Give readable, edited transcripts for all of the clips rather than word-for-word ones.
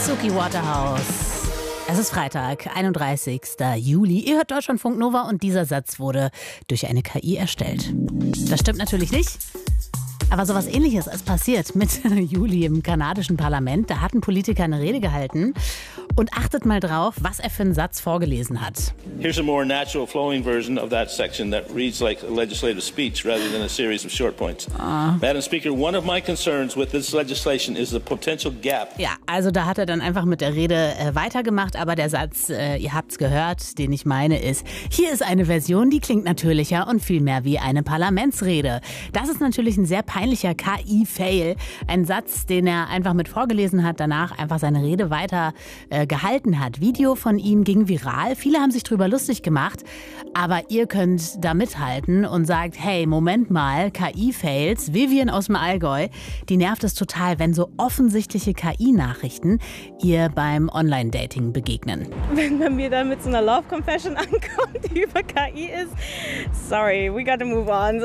Suki Waterhouse. Es ist Freitag, 31. Juli. Ihr hört Deutschlandfunk Nova und dieser Satz wurde durch eine KI erstellt. Das stimmt natürlich nicht. Aber sowas Ähnliches ist passiert mit Juli im kanadischen Parlament. Da hat ein Politiker eine Rede gehalten. Und achtet mal drauf, was er für einen Satz vorgelesen hat. Here's a more natural flowing version of that section that reads like a legislative speech rather than a series of short points. Madam Speaker, one of my concerns with this legislation is the potential gap. Ja, also da hat er dann einfach mit der Rede weitergemacht. Aber der Satz, ihr habt's gehört, den ich meine, ist: Hier ist eine Version, die klingt natürlicher und viel mehr wie eine Parlamentsrede. Das ist natürlich ein sehr peinlicher KI-Fail. Ein Satz, den er einfach mit vorgelesen hat, danach einfach seine Rede weiter gehalten hat. Video von ihm ging viral. Viele haben sich drüber lustig gemacht. Aber ihr könnt da mithalten und sagt, hey, Moment mal, KI-Fails, Vivian aus dem Allgäu, die nervt es total, wenn so offensichtliche KI-Nachrichten ihr beim Online-Dating begegnen. Wenn man mir dann mit so einer Love-Confession ankommt, die über KI ist, sorry, we gotta move on.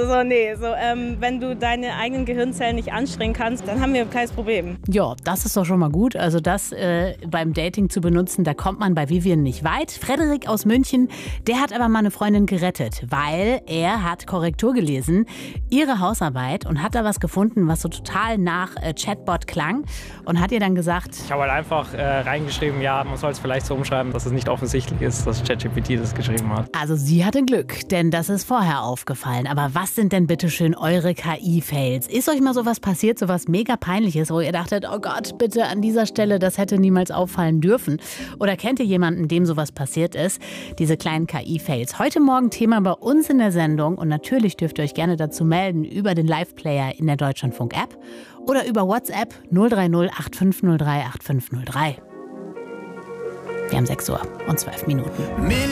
Wenn du deine eigenen Gehirnzellen nicht anstrengen kannst, dann haben wir kein Problem. Ja, das ist doch schon mal gut. Also das beim Dating zu benutzen, da kommt man bei Vivian nicht weit. Frederik aus München, der hat aber mal eine Freundin gerettet, weil er hat Korrektur gelesen, ihre Hausarbeit, und hat da was gefunden, was so total nach Chatbot klang, und hat ihr dann gesagt... Ich habe halt einfach reingeschrieben, ja, man soll es vielleicht so umschreiben, dass es nicht offensichtlich ist, dass ChatGPT das geschrieben hat. Also sie hatte Glück, denn das ist vorher aufgefallen. Aber was sind denn bitte schön eure KI-Fails? Ist euch mal sowas passiert, sowas mega Peinliches, wo ihr dachtet, oh Gott, bitte an dieser Stelle, das hätte niemals auffallen dürfen? Oder kennt ihr jemanden, dem sowas passiert ist? Diese kleinen KI-Fails. Heute Morgen Thema bei uns in der Sendung. Und natürlich dürft ihr euch gerne dazu melden über den Live-Player in der Deutschlandfunk-App oder über WhatsApp 030 8503 8503. Wir haben 6 Uhr und 12 Minuten.